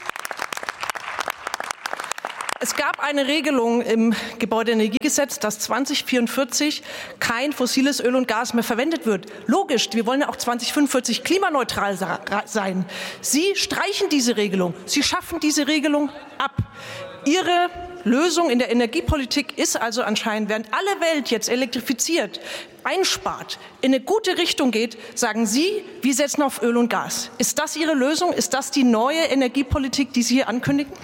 Es gab eine Regelung im Gebäudeenergiegesetz, dass zweitausendvierundvierzig kein fossiles Öl und Gas mehr verwendet wird. Logisch, wir wollen ja auch zweitausendfünfundvierzig klimaneutral sein. Sie streichen diese Regelung. Sie schaffen diese Regelung ab. Ihre Lösung in der Energiepolitik ist also anscheinend, während alle Welt jetzt elektrifiziert, einspart, in eine gute Richtung geht, sagen Sie, wir setzen auf Öl und Gas. Ist das Ihre Lösung? Ist das die neue Energiepolitik, die Sie hier ankündigen?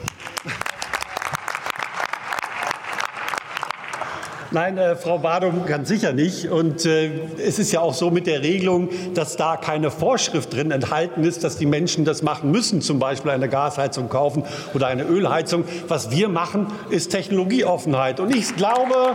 Nein, äh, Frau Badum, ganz sicher nicht. Und äh, es ist ja auch so mit der Regelung, dass da keine Vorschrift drin enthalten ist, dass die Menschen das machen müssen, zum Beispiel eine Gasheizung kaufen oder eine Ölheizung. Was wir machen, ist Technologieoffenheit. Und ich glaube,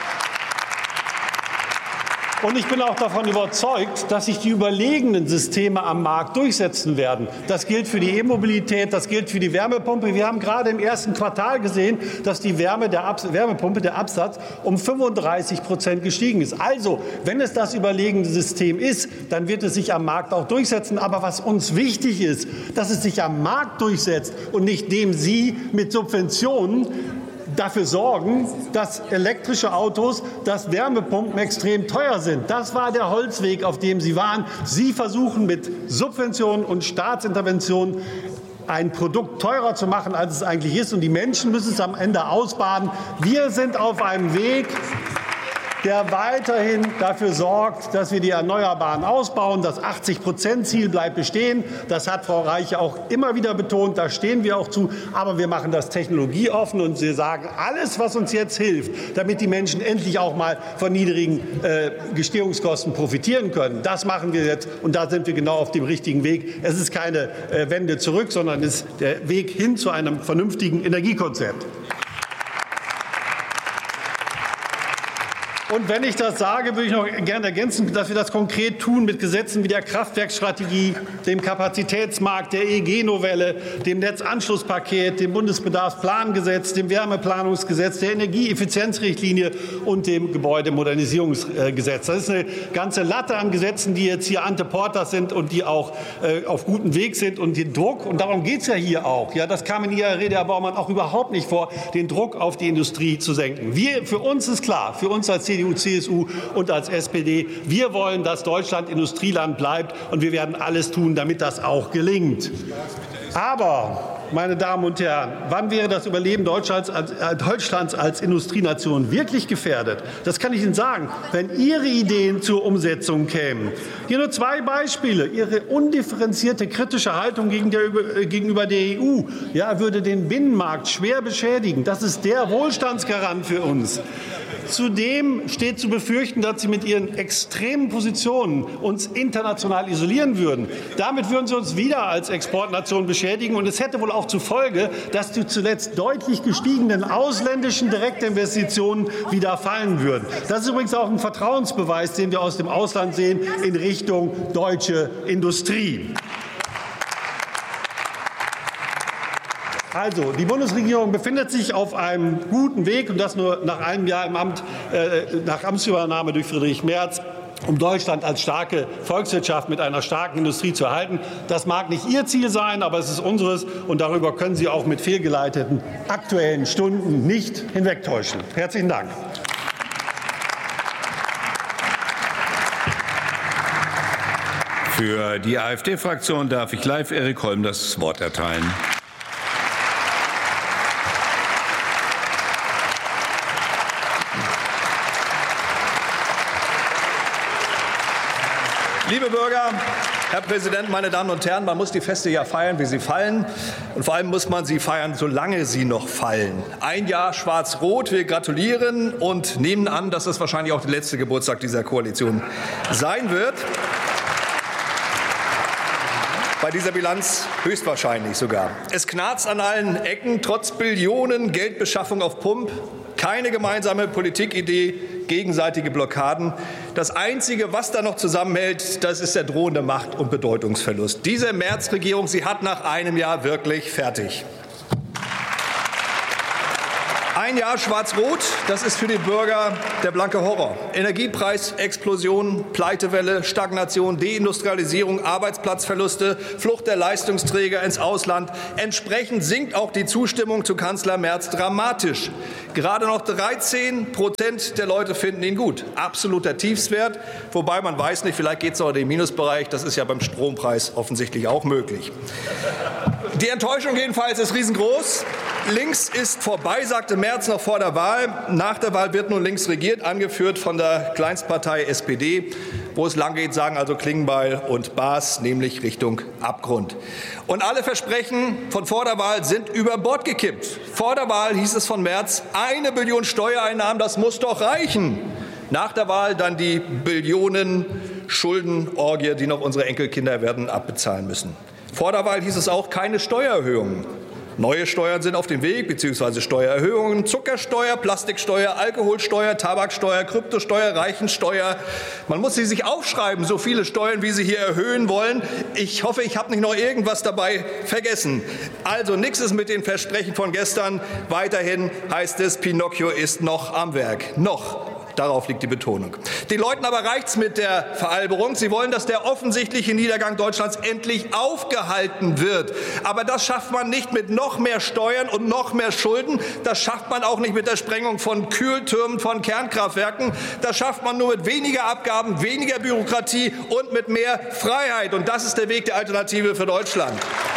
und ich bin auch davon überzeugt, dass sich die überlegenen Systeme am Markt durchsetzen werden. Das gilt für die E-Mobilität, das gilt für die Wärmepumpe. Wir haben gerade im ersten Quartal gesehen, dass die Wärme der Abs- Wärmepumpe, der Absatz, um fünfunddreißig Prozent gestiegen ist. Also, wenn es das überlegene System ist, dann wird es sich am Markt auch durchsetzen. Aber was uns wichtig ist, dass es sich am Markt durchsetzt und nicht indem Sie mit Subventionen dafür sorgen, dass elektrische Autos, dass Wärmepumpen extrem teuer sind. Das war der Holzweg, auf dem Sie waren. Sie versuchen mit Subventionen und Staatsinterventionen ein Produkt teurer zu machen, als es eigentlich ist. Und die Menschen müssen es am Ende ausbaden. Wir sind auf einem Weg, der weiterhin dafür sorgt, dass wir die Erneuerbaren ausbauen. Das achtzig Prozent Ziel bleibt bestehen. Das hat Frau Reiche auch immer wieder betont. Da stehen wir auch zu. Aber wir machen das technologieoffen und wir sagen, alles, was uns jetzt hilft, damit die Menschen endlich auch mal von niedrigen äh, Gestehungskosten profitieren können, das machen wir jetzt. Und da sind wir genau auf dem richtigen Weg. Es ist keine äh, Wende zurück, sondern es ist der Weg hin zu einem vernünftigen Energiekonzept. Und wenn ich das sage, würde ich noch gerne ergänzen, dass wir das konkret tun mit Gesetzen wie der Kraftwerksstrategie, dem Kapazitätsmarkt, der E E G-Novelle, dem Netzanschlusspaket, dem Bundesbedarfsplangesetz, dem Wärmeplanungsgesetz, der Energieeffizienzrichtlinie und dem Gebäudemodernisierungsgesetz. Das ist eine ganze Latte an Gesetzen, die jetzt hier ante portas sind und die auch äh, auf gutem Weg sind. Und den Druck, und darum geht es ja hier auch, ja, das kam in Ihrer Rede, Herr Baumann, auch überhaupt nicht vor, den Druck auf die Industrie zu senken. Wir, für uns ist klar, für uns als C D U, C S U und als S P D. Wir wollen, dass Deutschland Industrieland bleibt, und wir werden alles tun, damit das auch gelingt. Aber, meine Damen und Herren, wann wäre das Überleben Deutschlands als, äh, Deutschlands als Industrienation wirklich gefährdet? Das kann ich Ihnen sagen, wenn Ihre Ideen zur Umsetzung kämen. Hier nur zwei Beispiele. Ihre undifferenzierte kritische Haltung gegenüber der E U, ja, würde den Binnenmarkt schwer beschädigen. Das ist der Wohlstandsgarant für uns. Zudem steht zu befürchten, dass Sie mit Ihren extremen Positionen uns international isolieren würden. Damit würden Sie uns wieder als Exportnation beschädigen. Und es hätte wohl auch zur Folge, dass die zuletzt deutlich gestiegenen ausländischen Direktinvestitionen wieder fallen würden. Das ist übrigens auch ein Vertrauensbeweis, den wir aus dem Ausland sehen, in Richtung deutsche Industrie. Also, die Bundesregierung befindet sich auf einem guten Weg, und das nur nach einem Jahr im Amt, äh, nach Amtsübernahme durch Friedrich Merz. um Deutschland als starke Volkswirtschaft mit einer starken Industrie zu erhalten. Das mag nicht Ihr Ziel sein, aber es ist unseres, und darüber können Sie auch mit fehlgeleiteten Aktuellen Stunden nicht hinwegtäuschen. Herzlichen Dank. Für die AfD-Fraktion darf ich live Erik Holm das Wort erteilen. Liebe Bürger, Herr Präsident, meine Damen und Herren, man muss die Feste ja feiern, wie sie fallen. Und vor allem muss man sie feiern, solange sie noch fallen. Ein Jahr Schwarz-Rot. Wir gratulieren und nehmen an, dass das wahrscheinlich auch der letzte Geburtstag dieser Koalition sein wird. Bei dieser Bilanz höchstwahrscheinlich sogar. Es knarzt an allen Ecken, trotz Billionen Geldbeschaffung auf Pump. Keine gemeinsame Politikidee, gegenseitige Blockaden. Das Einzige, was da noch zusammenhält, das ist der drohende Macht- und Bedeutungsverlust. Diese Merz-Regierung, sie hat nach einem Jahr wirklich fertig. Ein Jahr Schwarz-Rot, das ist für die Bürger der blanke Horror. Energiepreisexplosion, Pleitewelle, Stagnation, Deindustrialisierung, Arbeitsplatzverluste, Flucht der Leistungsträger ins Ausland. Entsprechend sinkt auch die Zustimmung zu Kanzler Merz dramatisch. Gerade noch dreizehn Prozent der Leute finden ihn gut. Absoluter Tiefstwert, wobei man weiß nicht, vielleicht geht es auch in den Minusbereich. Das ist ja beim Strompreis offensichtlich auch möglich. Die Enttäuschung jedenfalls ist riesengroß. Links ist vorbei, sagte Merz noch vor der Wahl. Nach der Wahl wird nun links regiert, angeführt von der Kleinstpartei S P D. Wo es lang geht, sagen also Klingbeil und Baas, nämlich Richtung Abgrund. Und alle Versprechen von vor der Wahl sind über Bord gekippt. Vor der Wahl hieß es von Merz, eine Billion Steuereinnahmen, das muss doch reichen. Nach der Wahl dann die Billionen Schuldenorgie, die noch unsere Enkelkinder werden abbezahlen müssen. Vor der Wahl hieß es auch keine Steuererhöhungen. Neue Steuern sind auf dem Weg, beziehungsweise Steuererhöhungen, Zuckersteuer, Plastiksteuer, Alkoholsteuer, Tabaksteuer, Kryptosteuer, Reichensteuer. Man muss sie sich aufschreiben, so viele Steuern, wie Sie hier erhöhen wollen. Ich hoffe, ich habe nicht noch irgendwas dabei vergessen. Also nichts ist mit den Versprechen von gestern. Weiterhin heißt es, Pinocchio ist noch am Werk. Noch. Darauf liegt die Betonung. Den Leuten aber reicht's mit der Veralberung. Sie wollen, dass der offensichtliche Niedergang Deutschlands endlich aufgehalten wird. Aber das schafft man nicht mit noch mehr Steuern und noch mehr Schulden. Das schafft man auch nicht mit der Sprengung von Kühltürmen von Kernkraftwerken. Das schafft man nur mit weniger Abgaben, weniger Bürokratie und mit mehr Freiheit. Und das ist der Weg der Alternative für Deutschland.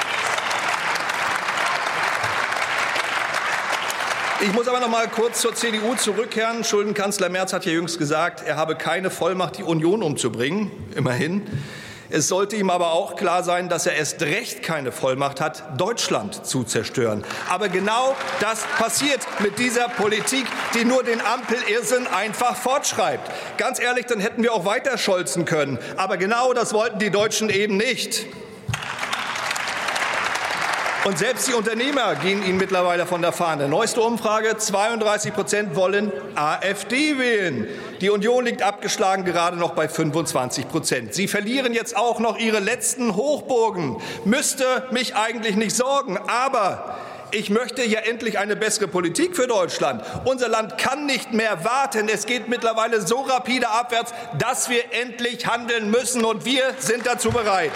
Ich muss aber noch mal kurz zur C D U zurückkehren. Schuldenkanzler Merz hat ja jüngst gesagt, er habe keine Vollmacht, die Union umzubringen. Immerhin. Es sollte ihm aber auch klar sein, dass er erst recht keine Vollmacht hat, Deutschland zu zerstören. Aber genau das passiert mit dieser Politik, die nur den Ampelirrsinn einfach fortschreibt. Ganz ehrlich, dann hätten wir auch weiter scholzen können. Aber genau das wollten die Deutschen eben nicht. Und selbst die Unternehmer gehen ihnen mittlerweile von der Fahne. Neueste Umfrage, zweiunddreißig Prozent wollen AfD wählen. Die Union liegt abgeschlagen gerade noch bei fünfundzwanzig Prozent. Sie verlieren jetzt auch noch ihre letzten Hochburgen. Müsste mich eigentlich nicht sorgen, aber ich möchte ja endlich eine bessere Politik für Deutschland. Unser Land kann nicht mehr warten. Es geht mittlerweile so rapide abwärts, dass wir endlich handeln müssen, und wir sind dazu bereit.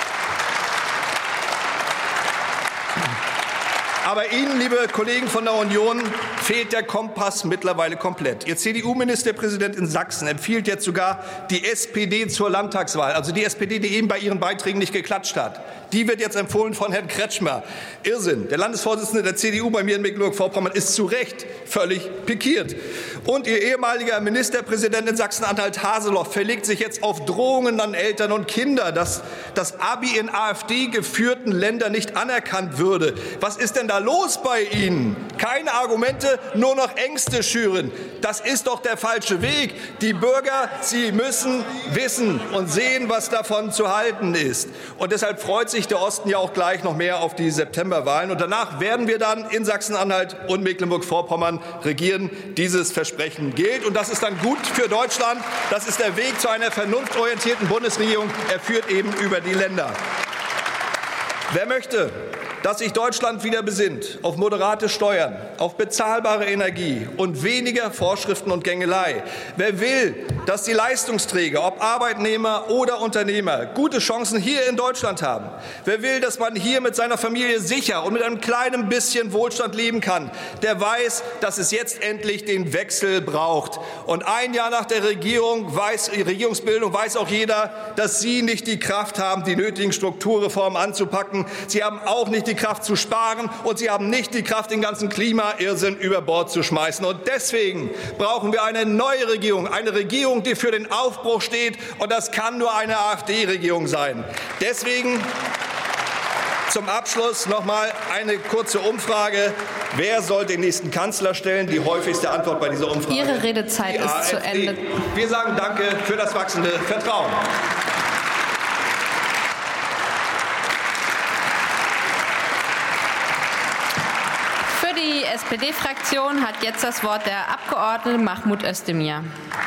Aber Ihnen, liebe Kollegen von der Union, fehlt der Kompass mittlerweile komplett. Ihr C D U-Ministerpräsident in Sachsen empfiehlt jetzt sogar die S P D zur Landtagswahl. Also die S P D, die eben bei ihren Beiträgen nicht geklatscht hat. Die wird jetzt empfohlen von Herrn Kretschmer. Irrsinn. Der Landesvorsitzende der C D U bei mir in Mecklenburg-Vorpommern ist zu Recht völlig pikiert. Und Ihr ehemaliger Ministerpräsident in Sachsen-Anhalt, Haseloff, verlegt sich jetzt auf Drohungen an Eltern und Kinder, dass das Abi in AfD-geführten Ländern nicht anerkannt würde. Was ist denn da los bei Ihnen? Keine Argumente, nur noch Ängste schüren. Das ist doch der falsche Weg. Die Bürger, sie müssen wissen und sehen, was davon zu halten ist. Und deshalb freut sich der Osten ja auch gleich noch mehr auf die Septemberwahlen. Und danach werden wir dann in Sachsen-Anhalt und Mecklenburg-Vorpommern regieren. Dieses Versprechen gilt. Und das ist dann gut für Deutschland. Das ist der Weg zu einer vernunftorientierten Bundesregierung. Er führt eben über die Länder. Wer möchte, dass sich Deutschland wieder besinnt auf moderate Steuern, auf bezahlbare Energie und weniger Vorschriften und Gängelei. Wer will, dass die Leistungsträger, ob Arbeitnehmer oder Unternehmer, gute Chancen hier in Deutschland haben, wer will, dass man hier mit seiner Familie sicher und mit einem kleinen bisschen Wohlstand leben kann, der weiß, dass es jetzt endlich den Wechsel braucht. Und ein Jahr nach der Regierung weiß, Regierungsbildung weiß auch jeder, dass Sie nicht die Kraft haben, die nötigen Strukturreformen anzupacken. Sie haben auch nicht die Kraft zu sparen und Sie haben nicht die Kraft, den ganzen Klimairrsinn über Bord zu schmeißen. Und deswegen brauchen wir eine neue Regierung, eine Regierung, die für den Aufbruch steht. Und das kann nur eine AfD-Regierung sein. Deswegen zum Abschluss noch mal eine kurze Umfrage. Wer soll den nächsten Kanzler stellen? Die häufigste Antwort bei dieser Umfrage. Ihre Redezeit ist zu Ende. Wir sagen Danke für das wachsende Vertrauen. Für die S P D-Fraktion hat jetzt das Wort der Abgeordnete Mahmoud Özdemir.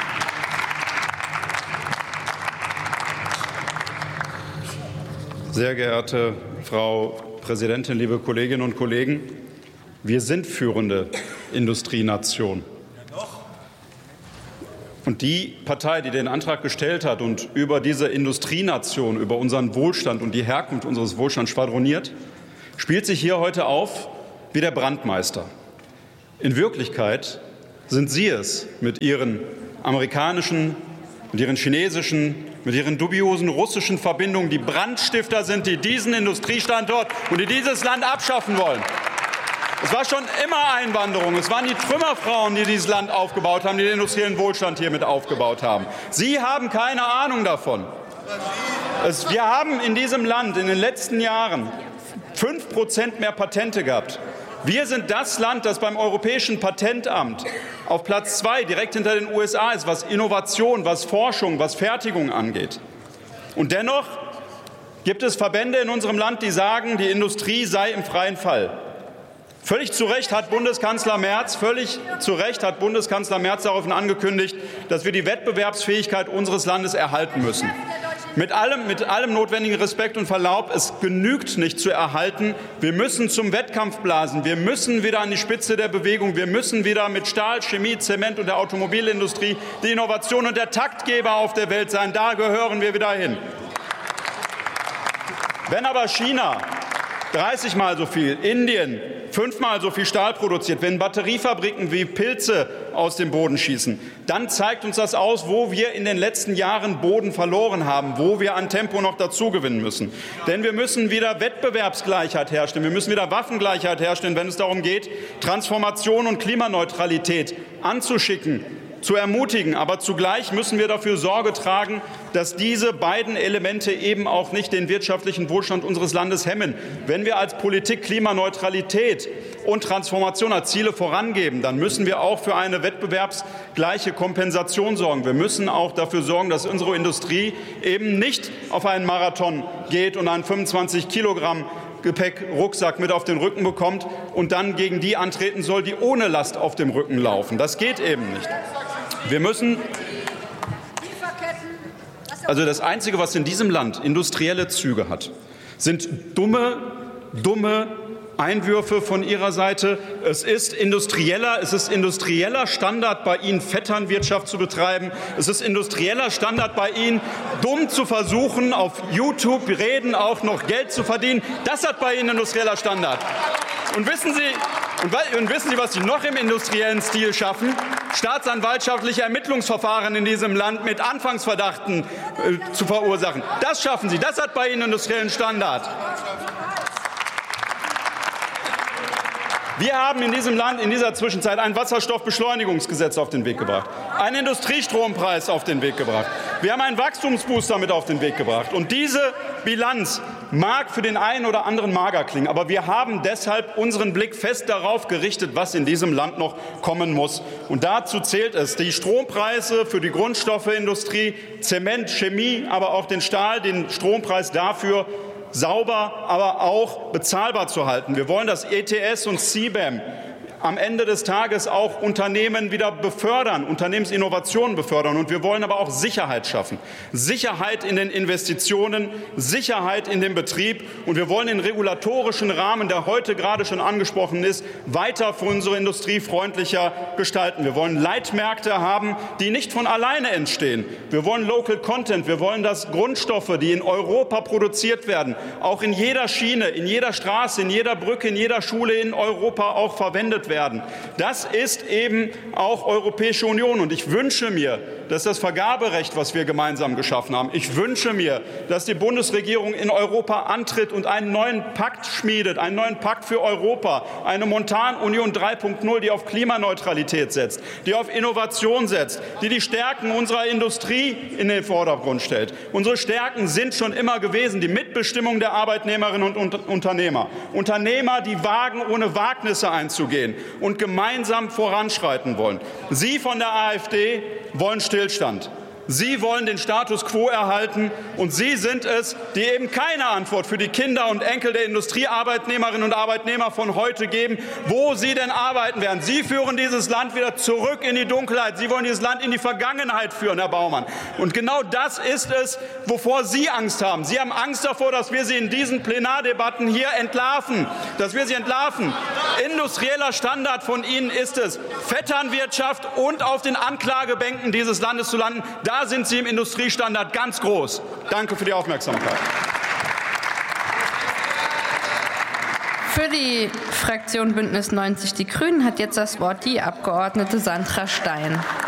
Sehr geehrte Frau Präsidentin, liebe Kolleginnen und Kollegen! Wir sind führende Industrienation. Und die Partei, die den Antrag gestellt hat und über diese Industrienation, über unseren Wohlstand und die Herkunft unseres Wohlstands schwadroniert, spielt sich hier heute auf wie der Brandmeister. In Wirklichkeit sind Sie es mit Ihren amerikanischen, mit Ihren chinesischen, mit ihren dubiosen russischen Verbindungen, die Brandstifter sind, die diesen Industriestandort und die dieses Land abschaffen wollen. Es war schon immer Einwanderung. Es waren die Trümmerfrauen, die dieses Land aufgebaut haben, die den industriellen Wohlstand hier mit aufgebaut haben. Sie haben keine Ahnung davon. Es, wir haben in diesem Land in den letzten Jahren fünf Prozent mehr Patente gehabt. Wir sind das Land, das beim Europäischen Patentamt auf Platz zwei direkt hinter den U S A ist, was Innovation, was Forschung, was Fertigung angeht. Und dennoch gibt es Verbände in unserem Land, die sagen, die Industrie sei im freien Fall. Völlig zu Recht hat Bundeskanzler Merz, völlig zu Recht hat Bundeskanzler Merz daraufhin angekündigt, dass wir die Wettbewerbsfähigkeit unseres Landes erhalten müssen. Mit allem, mit allem notwendigen Respekt und Verlaub, es genügt nicht zu erhalten. Wir müssen zum Wettkampf blasen. Wir müssen wieder an die Spitze der Bewegung. Wir müssen wieder mit Stahl, Chemie, Zement und der Automobilindustrie die Innovation und der Taktgeber auf der Welt sein. Da gehören wir wieder hin. Wenn aber China dreißig Mal so viel, Indien fünfmal so viel Stahl produziert, wenn Batteriefabriken wie Pilze aus dem Boden schießen, dann zeigt uns das aus, wo wir in den letzten Jahren Boden verloren haben, wo wir an Tempo noch dazugewinnen müssen. Denn wir müssen wieder Wettbewerbsgleichheit herstellen, wir müssen wieder Waffengleichheit herstellen, wenn es darum geht, Transformation und Klimaneutralität anzuschicken, zu ermutigen. Aber zugleich müssen wir dafür Sorge tragen, dass diese beiden Elemente eben auch nicht den wirtschaftlichen Wohlstand unseres Landes hemmen. Wenn wir als Politik Klimaneutralität und Transformation als Ziele vorangeben, dann müssen wir auch für eine wettbewerbsgleiche Kompensation sorgen. Wir müssen auch dafür sorgen, dass unsere Industrie eben nicht auf einen Marathon geht und einen fünfundzwanzig Kilogramm Gepäckrucksack mit auf den Rücken bekommt und dann gegen die antreten soll, die ohne Last auf dem Rücken laufen. Das geht eben nicht. Wir müssen also das Einzige, was in diesem Land industrielle Züge hat, sind dumme, dumme Einwürfe von Ihrer Seite. Es ist industrieller, es ist industrieller Standard bei Ihnen, Vetternwirtschaft zu betreiben. Es ist industrieller Standard bei Ihnen, dumm zu versuchen, auf YouTube reden, auch noch Geld zu verdienen. Das hat bei Ihnen industrieller Standard. Und wissen Sie, und, und wissen Sie, was Sie noch im industriellen Stil schaffen? Staatsanwaltschaftliche Ermittlungsverfahren in diesem Land mit Anfangsverdachten äh, zu verursachen. Das schaffen Sie. Das hat bei Ihnen industriellen Standard. Wir haben in diesem Land in dieser Zwischenzeit ein Wasserstoffbeschleunigungsgesetz auf den Weg gebracht, einen Industriestrompreis auf den Weg gebracht. Wir haben einen Wachstumsbooster mit auf den Weg gebracht. Und diese Bilanz mag für den einen oder anderen mager klingen, aber wir haben deshalb unseren Blick fest darauf gerichtet, was in diesem Land noch kommen muss. Und dazu zählt es, die Strompreise für die Grundstoffeindustrie, Zement, Chemie, aber auch den Stahl, den Strompreis dafür sauber, aber auch bezahlbar zu halten. Wir wollen das E T S und C B A M am Ende des Tages auch Unternehmen wieder befördern, Unternehmensinnovationen befördern. Und wir wollen aber auch Sicherheit schaffen. Sicherheit in den Investitionen, Sicherheit in dem Betrieb. Und wir wollen den regulatorischen Rahmen, der heute gerade schon angesprochen ist, weiter für unsere Industrie freundlicher gestalten. Wir wollen Leitmärkte haben, die nicht von alleine entstehen. Wir wollen Local Content. Wir wollen, dass Grundstoffe, die in Europa produziert werden, auch in jeder Schiene, in jeder Straße, in jeder Brücke, in jeder Schule in Europa auch verwendet werden. Das ist eben auch Europäische Union. Und ich wünsche mir, dass das Vergaberecht, was wir gemeinsam geschaffen haben, ich wünsche mir, dass die Bundesregierung in Europa antritt und einen neuen Pakt schmiedet, einen neuen Pakt für Europa, eine Montanunion drei Punkt null, die auf Klimaneutralität setzt, die auf Innovation setzt, die die Stärken unserer Industrie in den Vordergrund stellt. Unsere Stärken sind schon immer gewesen die Mitbestimmung der Arbeitnehmerinnen und Unternehmer. Unternehmer, die wagen, ohne Wagnisse einzugehen und gemeinsam voranschreiten wollen. Sie von der AfD wollen Stillstand. Sie wollen den Status quo erhalten, und Sie sind es, die eben keine Antwort für die Kinder und Enkel der Industriearbeitnehmerinnen und Arbeitnehmer von heute geben, wo sie denn arbeiten werden. Sie führen dieses Land wieder zurück in die Dunkelheit. Sie wollen dieses Land in die Vergangenheit führen, Herr Baumann. Und genau das ist es, wovor Sie Angst haben. Sie haben Angst davor, dass wir Sie in diesen Plenardebatten hier entlarven, dass wir Sie entlarven. Industrieller Standard von Ihnen ist es, Vetternwirtschaft und auf den Anklagebänken dieses Landes zu landen. Da sind Sie im Industriestandard ganz groß. Danke für die Aufmerksamkeit. Für die Fraktion Bündnis neunzig Die Grünen hat jetzt das Wort die Abgeordnete Sandra Stein.